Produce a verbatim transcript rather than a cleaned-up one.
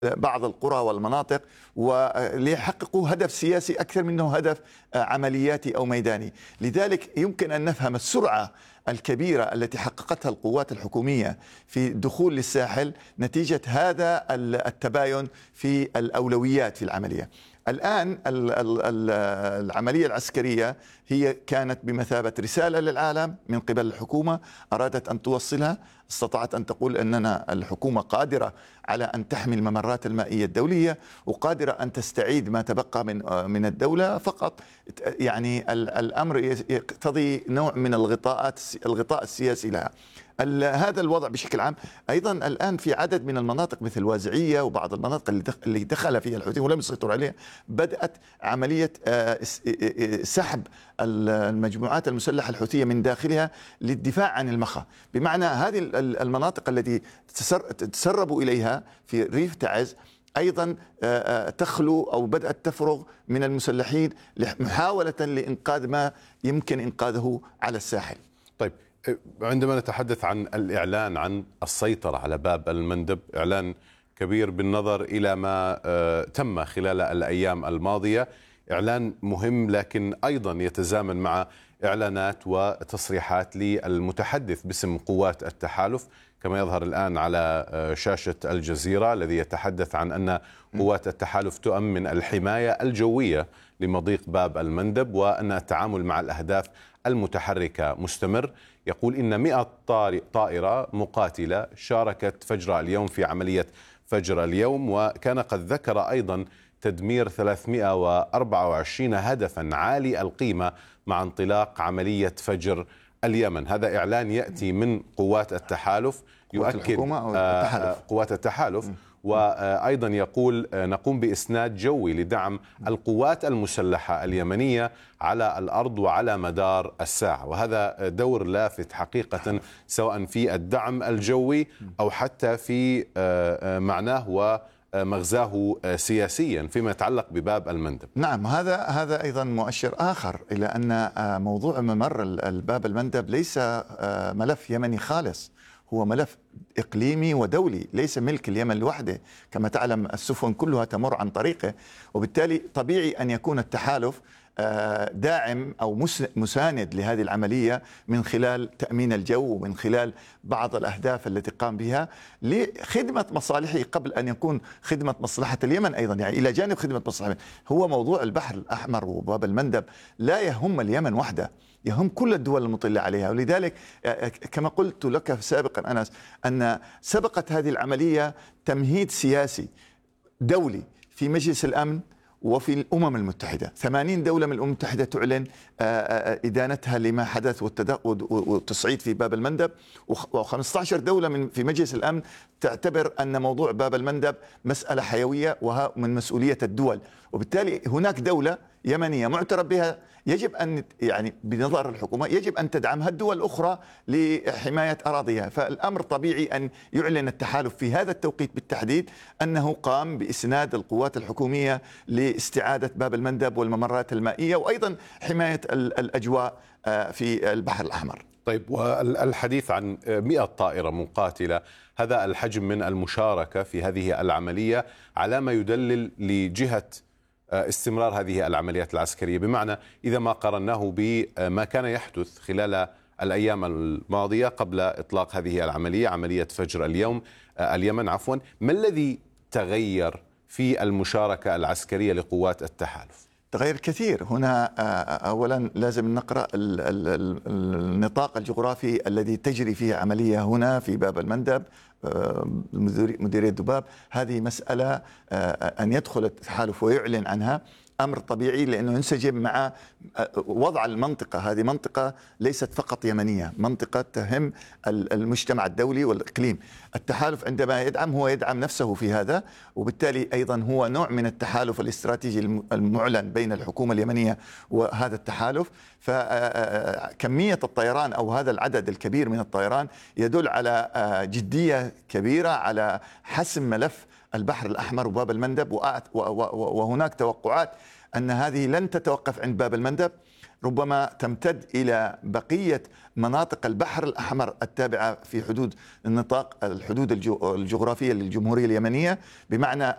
بعض القرى والمناطق وليحققوا هدف سياسي أكثر منه هدف عملياتي أو ميداني. لذلك يمكن أن نفهم السرعة الكبيرة التي حققتها القوات الحكومية في الدخول للساحل نتيجة هذا التباين في الأولويات في العملية. الآن العملية العسكرية هي كانت بمثابة رسالة للعالم من قبل الحكومة أرادت أن توصلها، استطاعت أن تقول أننا الحكومة قادرة على أن تحمي الممرات المائية الدولية وقادرة أن تستعيد ما تبقى من من الدولة، فقط يعني الأمر يقتضي نوع من الغطاءات الغطاء السياسي لها. هذا الوضع بشكل عام. أيضا الآن في عدد من المناطق مثل وازعية وبعض المناطق اللي دخل فيها الحوثيين ولم يسيطروا عليها بدأت عملية سحب المجموعات المسلحة الحوثية من داخلها للدفاع عن المخا، بمعنى هذه المناطق التي تسربوا إليها في ريف تعز أيضا تخلو أو بدأت تفرغ من المسلحين محاولة لإنقاذ ما يمكن إنقاذه على الساحل. طيب، عندما نتحدث عن الإعلان عن السيطرة على باب المندب، إعلان كبير بالنظر إلى ما تم خلال الأيام الماضية، إعلان مهم لكن أيضا يتزامن مع إعلانات وتصريحات للمتحدث باسم قوات التحالف كما يظهر الآن على شاشة الجزيرة، الذي يتحدث عن أن قوات التحالف تؤمن الحماية الجوية لمضيق باب المندب وأن التعامل مع الأهداف المتحركة مستمر. يقول إن مئة طائرة مقاتلة شاركت فجر اليوم في عملية فجر اليوم، وكان قد ذكر أيضا تدمير ثلاثمئة وأربعة وعشرين هدفا عالي القيمة مع انطلاق عملية فجر اليمن. هذا إعلان يأتي من قوات التحالف يؤكد قوات التحالف، وأيضا يقول نقوم بإسناد جوي لدعم القوات المسلحة اليمنية على الأرض وعلى مدار الساعة، وهذا دور لافت حقيقة سواء في الدعم الجوي أو حتى في معناه ومغزاه سياسيا فيما يتعلق بباب المندب. نعم، هذا هذا أيضا مؤشر آخر إلى أن موضوع ممر الباب المندب ليس ملف يمني خالص، هو ملف إقليمي ودولي، ليس ملك اليمن لوحده. كما تعلم السفن كلها تمر عن طريقه، وبالتالي طبيعي أن يكون التحالف داعم أو مساند لهذه العملية من خلال تأمين الجو ومن خلال بعض الأهداف التي قام بها لخدمة مصالحه قبل أن يكون خدمة مصلحة اليمن أيضا، يعني إلى جانب خدمة مصلحة. هو موضوع البحر الأحمر وباب المندب لا يهم اليمن وحده، يهم كل الدول المطلة عليها. ولذلك كما قلت لك سابقا أنس أن سبقت هذه العملية تمهيد سياسي دولي في مجلس الأمن وفي الأمم المتحدة. ثمانين دولة من الأمم المتحدة تعلن إدانتها لما حدث والتصعيد في باب المندب، وخمسة عشر دولة من في مجلس الأمن تعتبر أن موضوع باب المندب مسألة حيوية ومن مسؤولية الدول. وبالتالي هناك دولة يمنية معترف بها يجب أن يعني بنظر الحكومة يجب أن تدعمها الدول الأخرى لحماية أراضيها. فالأمر طبيعي أن يعلن التحالف في هذا التوقيت بالتحديد أنه قام بإسناد القوات الحكومية لاستعادة باب المندب والممرات المائية وأيضا حماية الأجواء في البحر الأحمر. طيب، والحديث عن مئة طائرة مقاتلة، هذا الحجم من المشاركة في هذه العملية على ما يدلل لجهة استمرار هذه العمليات العسكرية، بمعنى إذا ما قارناه بما كان يحدث خلال الأيام الماضية قبل إطلاق هذه العملية، عملية فجر اليوم اليمن عفوا، ما الذي تغير في المشاركة العسكرية لقوات التحالف؟ تغير كثير. هنا أولا لازم نقرأ النطاق الجغرافي الذي تجري فيه عملية هنا في باب المندب مديرية دباب. هذه مسألة أن يدخل التحالف ويعلن عنها أمر طبيعي لأنه ينسجم مع وضع المنطقة. هذه منطقة ليست فقط يمنية، منطقة تهم المجتمع الدولي والإقليم. التحالف عندما يدعم هو يدعم نفسه في هذا، وبالتالي أيضا هو نوع من التحالف الاستراتيجي المعلن بين الحكومة اليمنية وهذا التحالف. فكمية الطيران أو هذا العدد الكبير من الطيران يدل على جدية كبيرة على حسم ملف البحر الأحمر وباب المندب، وهناك توقعات أن هذه لن تتوقف عند باب المندب، ربما تمتد إلى بقية مناطق البحر الأحمر التابعة في حدود النطاق الحدود الجغرافية للجمهورية اليمنية. بمعنى